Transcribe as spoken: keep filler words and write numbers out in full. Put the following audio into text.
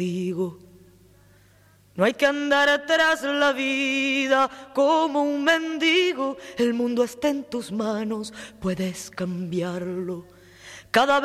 Digo, no hay que andar tras la vida como un mendigo. El mundo está en tus manos, puedes cambiarlo. Cada